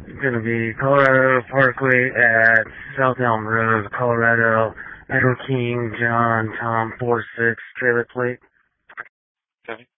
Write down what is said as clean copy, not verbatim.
It's going to be Colorado Parkway at South Elm Road, Colorado. Edward King, John, Tom, 46, trailer plate. Okay.